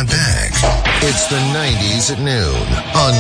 not back. It's the 90s at noon on